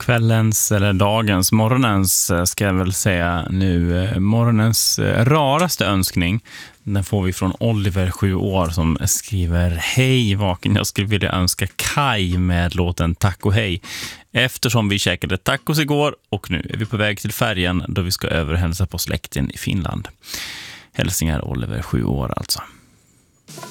kvällens eller morgonens ska jag väl säga nu, morgonens raraste önskning. Den får vi från Oliver, 7 år, som skriver: hej vaken, jag skulle vilja önska Kai med låten Taco hej. Eftersom vi käkade tacos igår och nu är vi på väg till färjan då vi ska överhälsa på släkten i Finland. Hälsningar Oliver, 7 år alltså.